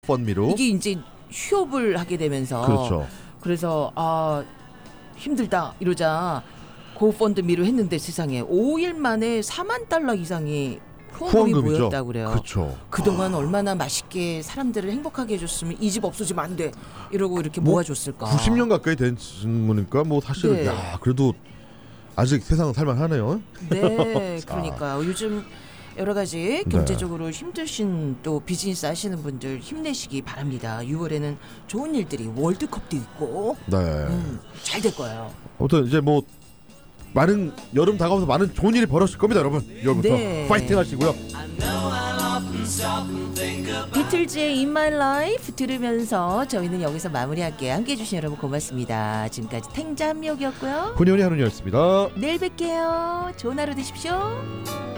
펀미로 이게 이제 휴업을 하게 되면서 그렇죠. 그래서 힘들다 이러자 고펀드미로 했는데 세상에 5일 만에 4만 달러 이상이 후원금이 후원금이죠. 모였다고 그래요. 그렇죠. 그동안 얼마나 맛있게 사람들을 행복하게 해줬으면 이 집 없어지면 안 돼 이러고 이렇게 뭐 모아줬을까. 90년 가까이 된 거니까 뭐 사실은 네. 야 그래도 아직 세상은 살만하네요. 네, 그러니까요. 요즘 여러 가지 경제적으로 힘드신 또 비즈니스 하시는 분들 힘내시기 바랍니다. 6월에는 좋은 일들이 월드컵도 있고 네. 잘 될 거예요. 아무튼 이제 뭐 많은 여름 다가오면서 많은 좋은 일이 벌어질 겁니다, 여러분. 6월부터 네. 파이팅 하시고요. 비틀즈의 In My Life 들으면서 저희는 여기서 마무리할게요. 함께해 주신 여러분 고맙습니다. 지금까지 탱자 한미옥이었고요. 훈현이 하루이었습니다. 내일 뵐게요. 좋은 하루 되십시오.